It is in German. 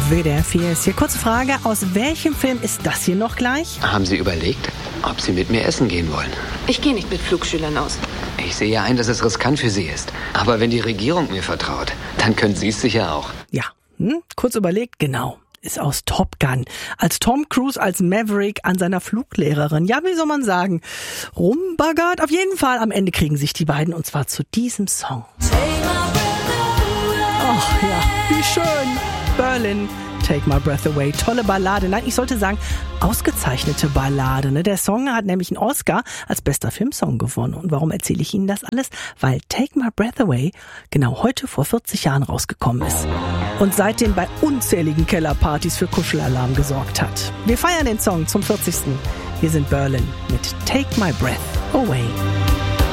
WDR 4 ist hier. Kurze Frage, aus welchem Film ist das hier noch gleich? Haben Sie überlegt, ob Sie mit mir essen gehen wollen? Ich gehe nicht mit Flugschülern aus. Ich sehe ja ein, dass es riskant für Sie ist. Aber wenn die Regierung mir vertraut, dann können Sie es sicher auch. Ja, kurz überlegt, genau. Ist aus Top Gun. Als Tom Cruise als Maverick an seiner Fluglehrerin, ja, wie soll man sagen, rumbaggert. Auf jeden Fall, am Ende kriegen sich die beiden, und zwar zu diesem Song. Ach ja, wie schön. Berlin, Take My Breath Away. Tolle Ballade. Nein, ich sollte sagen, ausgezeichnete Ballade. Ne? Der Song hat nämlich einen Oscar als bester Filmsong gewonnen. Und warum erzähle ich Ihnen das alles? Weil Take My Breath Away genau heute vor 40 Jahren rausgekommen ist. Und seitdem bei unzähligen Kellerpartys für Kuschelalarm gesorgt hat. Wir feiern den Song zum 40. Wir sind Berlin mit Take My Breath Away.